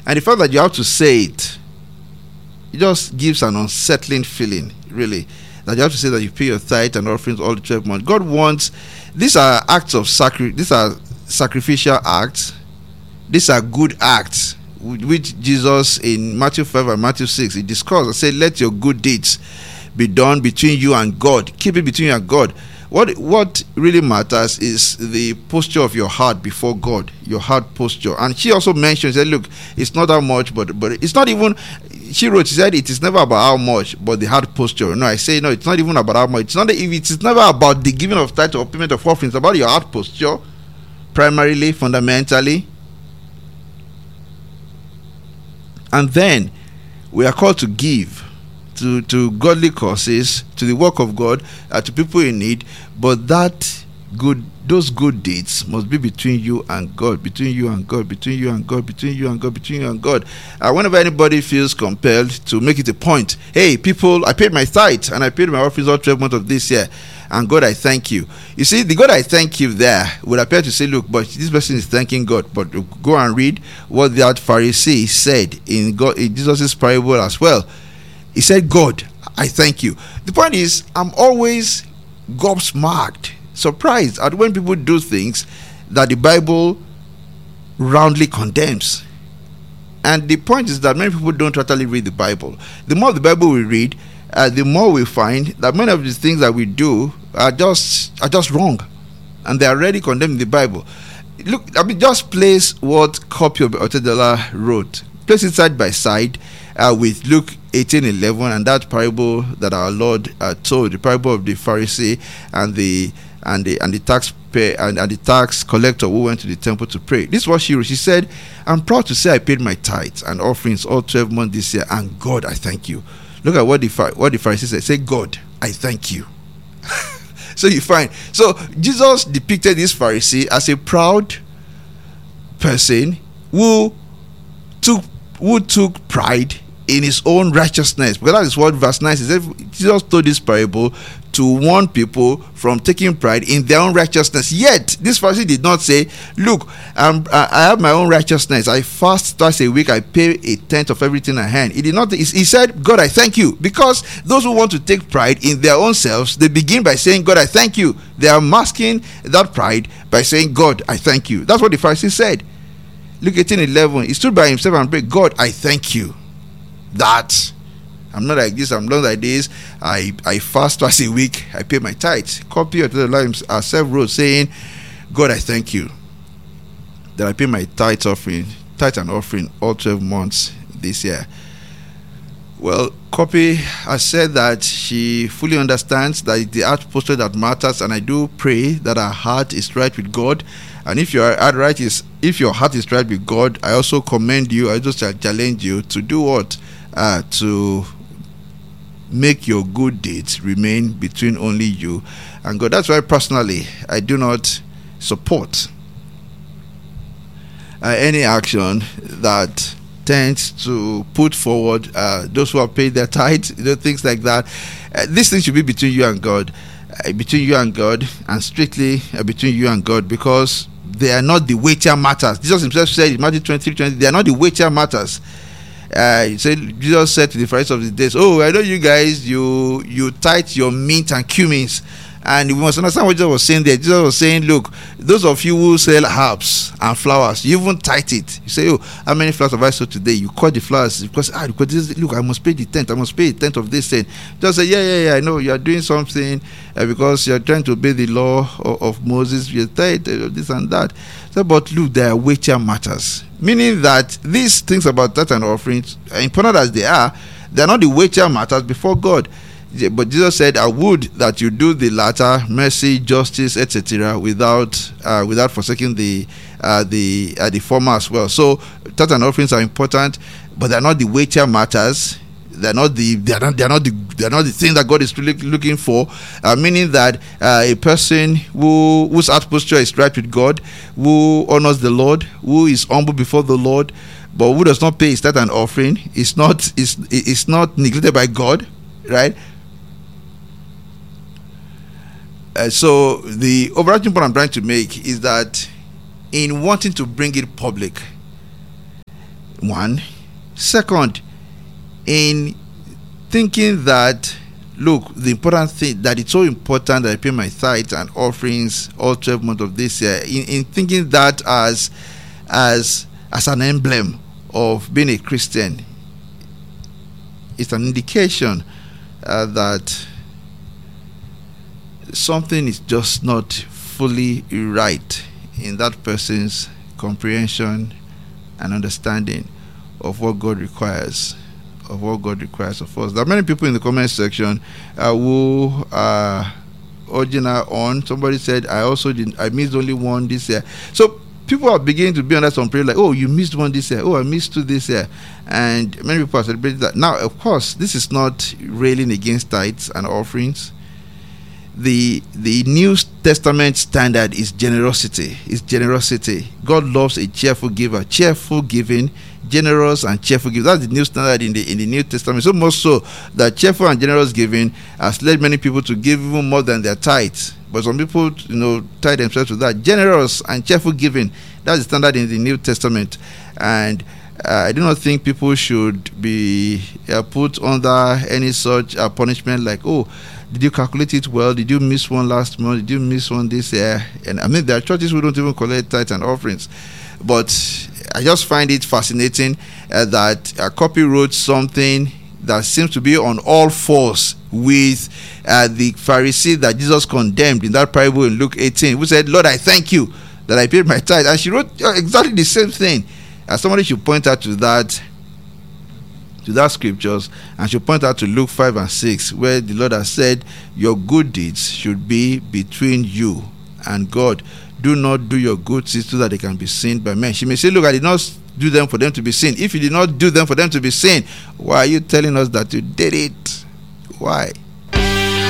And the fact that you have to say it just gives an unsettling feeling, really, that you have to say that you pay your tithe and offerings all the 12 months. God wants, these are acts of these are sacrificial acts. These are good acts, which Jesus in Matthew 5 and Matthew 6, he discussed and said, let your good deeds be done between you and God. Keep it between you and God. What really matters is the posture of your heart before God, your heart posture. And she also mentioned, she said, look, it's not that much, but it's not even, she said, it is never about how much, but the heart posture. No, I say, no, it's not even about how much. It's never about the giving of tithe or payment of offerings. It's about your heart posture, primarily, fundamentally. And then we are called to give to godly causes, to the work of God, to people in need. But those good deeds must be between you and God, between you and God, between you and God, between you and God, between you and God. Whenever anybody feels compelled to make it a point, hey, people, I paid my tithe and I paid my offerings all 12 months of this year, and God, I thank you. You see, the God I thank you there would appear to say, look, but this person is thanking God. But go and read what that Pharisee said in Jesus' parable as well. He said, God, I thank you. The point is, I'm always gobsmacked, surprised at when people do things that the Bible roundly condemns. And the point is that many people don't totally read the Bible. The more the Bible we read, the more we find that many of the things that we do are just wrong, and they are already condemned in the Bible. Look, just place what Copy of Otedola wrote. Place it side by side with Luke 18:11 and that parable that our Lord told, the parable of the Pharisee and the taxpayer and the tax collector who went to the temple to pray. This is what she wrote. She said, I'm proud to say I paid my tithes and offerings all 12 months this year, and God, I thank you. Look at what the Pharisee said. Say, God, I thank you. So you find, so Jesus depicted this Pharisee as a proud person who took pride in his own righteousness, because that is what verse 9 says. Jesus told this parable to warn people from taking pride in their own righteousness. Yet this Pharisee did not say, look, I have my own righteousness, I fast twice a week, I pay a tenth of everything I earn. He did not. He said, God, I thank you. Because those who want to take pride in their own selves, they begin by saying, God, I thank you. They are masking that pride by saying, God, I thank you. That's what the Pharisee said. Luke 18:11, he stood by himself and prayed, God, I thank you that I'm not like this, I'm not like this, I fast twice a week, I pay my tithes. Copy of the lives ourselves wrote saying, God, I thank you that I pay my tithe and offering all 12 months this year. Well, Copy has said that she fully understands that it's the heart posture that matters, and I do pray that our heart is right with God. And if your heart is right with God, I also commend you, I just challenge you to do what? To make your good deeds remain between only you and God. That's why personally I do not support any action that tends to put forward those who have paid their tithes, things like that. This thing should be between you and God, and strictly between you and God, because they are not the weightier matters. Jesus himself said in Matthew 23:20, they are not the weightier matters. Jesus said to the Pharisees of the days, oh, I know you guys, you tithe your mint and cumins. And we must understand what Jesus was saying there. Jesus was saying, look, those of you who sell herbs and flowers, you even tithe it. You say, oh, how many flowers have I sold today? You cut the flowers because this, look, I must pay the tenth. I must pay a tenth of this thing. Just say, yeah, I know you are doing something because you are trying to obey the law of Moses. You tithe this and that. So, but look, there are weightier matters. Meaning that these things about tithe and offerings, important as they are not the weightier matters before God. But Jesus said, I would that you do the latter, mercy, justice, etc., without forsaking the former as well. So tithe and offerings are important, but they're not the weightier matters. They're not the thing that God is really looking for. Meaning that a person whose heart posture is right with God, who honors the Lord, who is humble before the Lord, but who does not pay his tithe and offering, is not neglected by God, right? So the overarching point I'm trying to make is that in wanting to bring it public, One. Second, in thinking that, look, the important thing, that it's so important that I pay my tithes and offerings all 12 months of this year, in thinking that as an emblem of being a Christian, it's an indication that something is just not fully right in that person's comprehension and understanding of what God requires of us. There are many people in the comment section who are urging her on. Somebody said, I missed only one this year. So people are beginning to be under some prayer, like, oh, you missed one this year, oh, I missed two this year. And many people are celebrating that. Now, of course, this is not railing against tithes and offerings. The New Testament standard is generosity. God loves a cheerful giver. Cheerful giving, generous and cheerful giving. That's the new standard in the New Testament. So much so that cheerful and generous giving has led many people to give even more than their tithes. But some people, tie themselves to that. Generous and cheerful giving, that's the standard in the New Testament. And I do not think people should be put under any such punishment like, oh, did you calculate it well? Did you miss one last month? Did you miss one this year? And I mean, there are churches who don't even collect tithes and offerings. But I just find it fascinating that a copy wrote something that seems to be on all fours with the Pharisee that Jesus condemned in that parable in Luke 18, who said, Lord, I thank you that I paid my tithe. And she wrote exactly the same thing. Somebody should point out to that scriptures, and should point out to Luke 5 and 6, where the Lord has said, your good deeds should be between you and God. Do not do your good deeds so that they can be seen by men. She may say, look, I did not do them for them to be seen. If you did not do them for them to be seen, why are you telling us that you did it? Why?